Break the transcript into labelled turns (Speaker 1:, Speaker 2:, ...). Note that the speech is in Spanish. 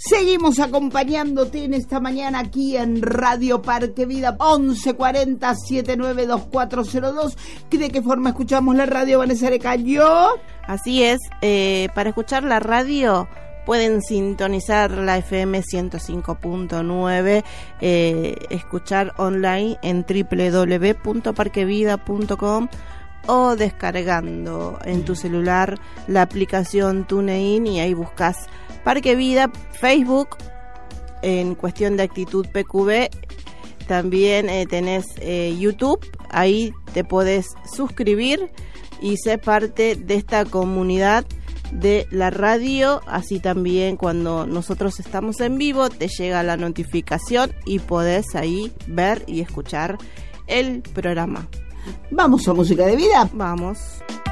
Speaker 1: Seguimos acompañándote en esta mañana aquí en Radio Parque Vida, 1140-792402. ¿De qué forma escuchamos la radio, Vanessa Arecayo?
Speaker 2: Así es, para escuchar la radio pueden sintonizar la FM 105.9, escuchar online en www.parquevida.com o descargando en tu celular la aplicación TuneIn y ahí buscas Parque Vida, Facebook, en cuestión de actitud PQB. También tenés YouTube, ahí te podés suscribir y ser parte de esta comunidad de la radio, así también cuando nosotros estamos en vivo te llega la notificación y podés ahí ver y escuchar el programa.
Speaker 1: ¿Vamos a música de vida?
Speaker 2: Vamos.